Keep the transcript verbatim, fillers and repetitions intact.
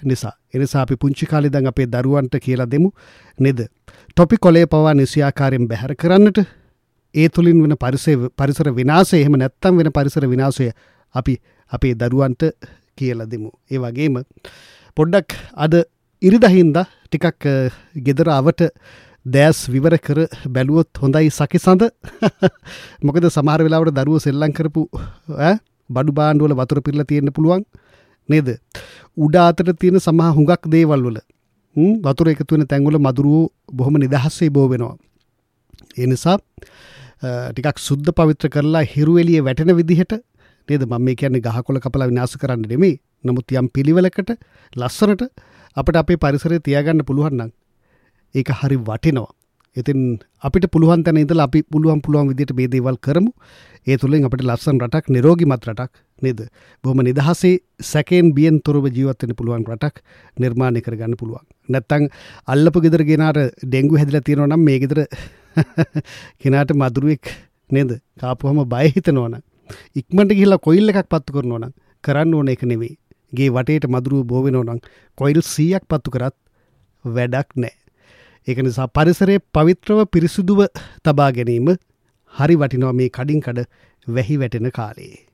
නිසා. ඒ නිසා අපි පුංචි කාලේ ඉඳන් අපේ දරුවන්ට කියලා දෙමු නේද? ටොපි කොලේ පවා නිසියාකාරයෙන් බැහැර කරන්නට. ඒ තුලින් වෙන පරිසර විනාශය එහෙම නැත්තම් වෙන පරිසර විනාශය අපි අපේ දරුවන්ට කියලා දෙමු. ඒ වගේම පොඩ්ඩක් අද ඉරිදහින්දා ටිකක් ගෙදර අවට දැස් විවර කර බැලුවොත් හොඳයි සකිසඳ. මොකද සමහර වෙලාවට දරුවෝ සෙල්ලම් කරපු ඈ බඩු බාණ්ඩ වල වතුර පිරලා තියෙන්න පුළුවන් නේද? උඩ අතට තියෙන සමහර හුඟක් දේවල් වල වතුර එකතු වෙන තැන් වල මදුරුවෝ බොහොම නිදහසේ බෝ වෙනවා. ඒ නිසා ටිකක් සුද්ධ පවිත්‍ර කරලා හිරු එළිය වැටෙන විදිහට නේද? මම මේ කියන්නේ ගහකොළ කපලා විනාශ කරන්න නෙමෙයි. නමුත් යම් පිළිවෙලකට ලස්සනට අපිට අපේ පරිසරය තියාගන්න පුළුවන් නම් ඒක හරි වටිනවා. ඉතින් අපිට පුළුවන් තැන ඉඳලා අපි පුළුවන් පුළුවන් විදිහට මේ දේවල් කරමු. ඒ තුලින් අපිට ලස්සන රටක්, නිරෝගීමත් රටක් නේද? බොහොම නිදහසේ සැකෙන් බියෙන් තොරව ජීවත් වෙන්න පුළුවන් රටක් නිර්මාණය කරගන්න පුළුවන්. නැත්තම් අල්ලපු ගෙදර ගෙනාට ඩෙන්ගු හැදිලා තියෙනවා නම් මේ ගෙදර කෙනාට මදුරුවෙක් නේද? කාපුවම බය හිතෙනවා නම් ඉක්මනට ගිහිල්ලා කොයිල් එකක් පත්තු කරනවා නම් කරන්න ඕන එක නෙවෙයි. ගේ වටේට මදුරුව බෝ වෙනවා නම් කොයිල් සීයක් පත්තු කරත් වැඩක් නැහැ. ඒක නිසා පරිසරයේ පවිත්‍රව පිරිසුදුව තබා ගැනීම හරි වටිනවා මේ කඩින් කඩ වැහි වැටෙන කාලේ.